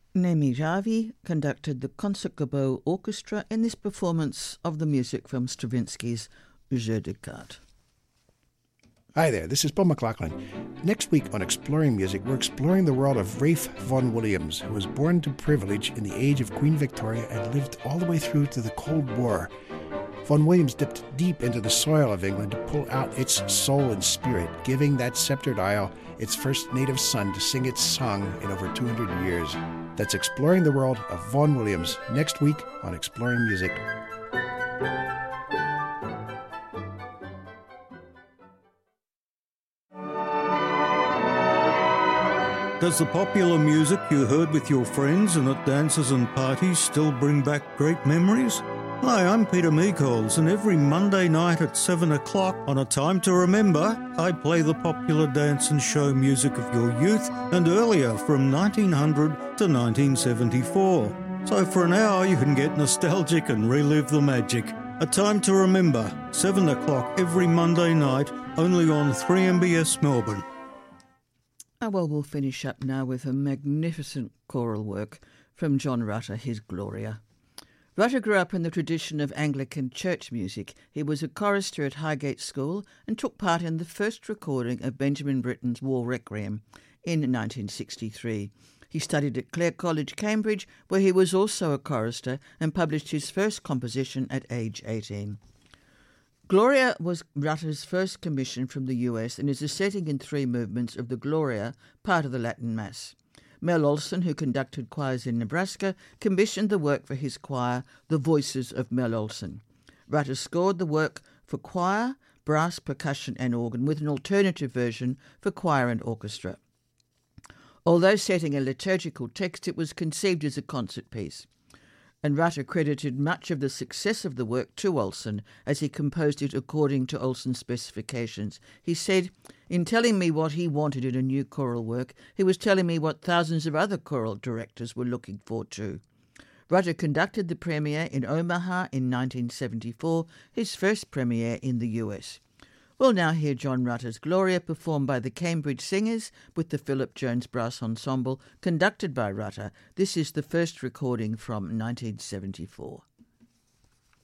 Nemi Ravi conducted the Concertgebouw Orchestra in this performance of the music from Stravinsky's Jeu de Cartes. Hi there, this is Paul McLaughlin. Next week on Exploring Music, we're exploring the world of Ralph Vaughan Williams, who was born to privilege in the age of Queen Victoria and lived all the way through to the Cold War. Vaughan Williams dipped deep into the soil of England to pull out its soul and spirit, giving that sceptred isle its first native son to sing its song in over 200 years. That's Exploring the World of Vaughan Williams, next week on Exploring Music. Does the popular music you heard with your friends and at dances and parties still bring back great memories? Hi, I'm Peter Meekols, and every Monday night at 7 o'clock on A Time to Remember, I play the popular dance and show music of your youth and earlier from 1900 to 1974. So for an hour you can get nostalgic and relive the magic. A Time to Remember, 7 o'clock every Monday night, only on 3MBS Melbourne. Well, we'll finish up now with a magnificent choral work from John Rutter, his Gloria. Rutter grew up in the tradition of Anglican church music. He was a chorister at Highgate School and took part in the first recording of Benjamin Britten's War Requiem in 1963. He studied at Clare College, Cambridge, where he was also a chorister and published his first composition at age 18. Gloria was Rutter's first commission from the US and is a setting in 3 movements of the Gloria, part of the Latin Mass. Mel Olson, who conducted choirs in Nebraska, commissioned the work for his choir, The Voices of Mel Olson. Rutter scored the work for choir, brass, percussion and organ, with an alternative version for choir and orchestra. Although setting a liturgical text, it was conceived as a concert piece. And Rutter credited much of the success of the work to Olson, as he composed it according to Olson's specifications. He said, "In telling me what he wanted in a new choral work, he was telling me what thousands of other choral directors were looking for too." Rutter conducted the premiere in Omaha in 1974, his first premiere in the US. We'll now hear John Rutter's Gloria performed by the Cambridge Singers with the Philip Jones Brass Ensemble, conducted by Rutter. This is the first recording from 1974.